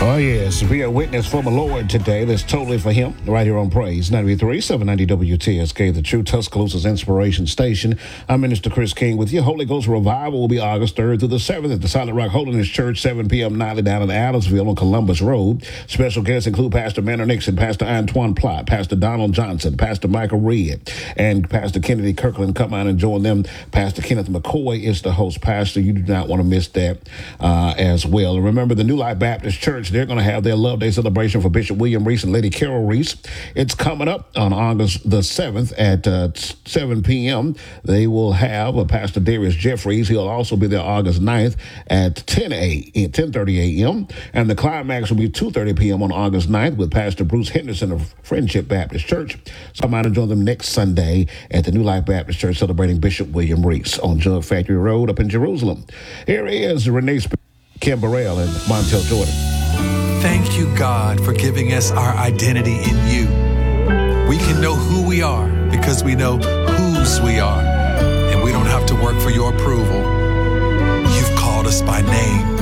Oh, yes. Be a witness for the Lord today. That's totally for him. Right here on Praise 93, 790 WTSK, the true Tuscaloosa's inspiration station. I'm Minister Chris King with you. Holy Ghost Revival will be August 3rd through the 7th at the Solid Rock Holiness Church, 7 p.m. nightly down in Adamsville on Columbus Road. Special guests include Pastor Manor Nixon, Pastor Antoine Plott, Pastor Donald Johnson, Pastor Michael Reed, and Pastor Kennedy Kirkland. Come out and join them. Pastor Kenneth McCoy is the host pastor. You do not want to miss that as well. And remember, the New Life Baptist Church, they're going to have their Love Day celebration for Bishop William Reese and Lady Carol Reese. It's coming up on August the 7th at 7 p.m. They will have Pastor Darius Jeffries. He'll also be there August 9th at 10:30 a.m. And the climax will be 2:30 p.m. on August 9th with Pastor Bruce Henderson of Friendship Baptist Church. So I'm out to join them next Sunday at the New Life Baptist Church celebrating Bishop William Reese on Jug Factory Road up in Jerusalem. Here is Renee Kim Burrell and Montel Jordan. Thank you, God, for giving us our identity in you. We can know who we are because we know whose we are, and we don't have to work for your approval. You've called us by name.